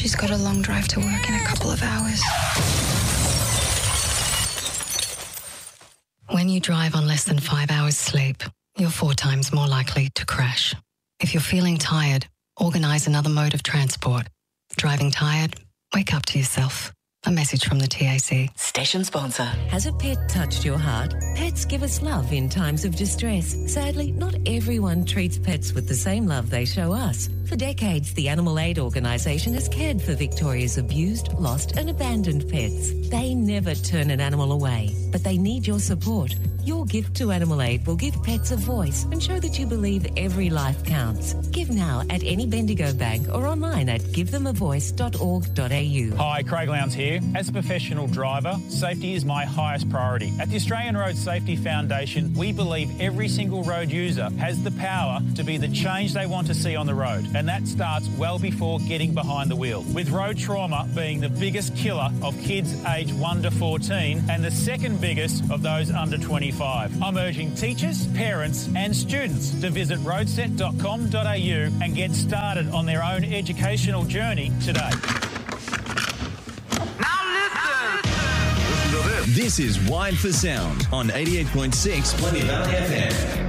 She's got a long drive to work in a couple of hours. When you drive on less than 5 hours sleep, you're 4 times more likely to crash. If you're feeling tired, organise another mode of transport. Driving tired? Wake up to yourself. A message from the TAC. Station sponsor. Has a pet touched your heart? Pets give us love in times of distress. Sadly, not everyone treats pets with the same love they show us. For decades, the Animal Aid organisation has cared for Victoria's abused, lost and abandoned pets. They never turn an animal away, but they need your support. Your gift to Animal Aid will give pets a voice and show that you believe every life counts. Give now at any Bendigo bank or online at givethemavoice.org.au. Hi, Craig Lowndes here. As a professional driver, safety is my highest priority. At the Australian Road Safety Foundation, we believe every single road user has the power to be the change they want to see on the road, and that starts well before getting behind the wheel. With road trauma being the biggest killer of kids aged 1 to 14 and the second biggest of those under 25. I'm urging teachers, parents and students to visit roadset.com.au and get started on their own educational journey today. This is Wide for Sound on 88.6 Plenty Valley FM.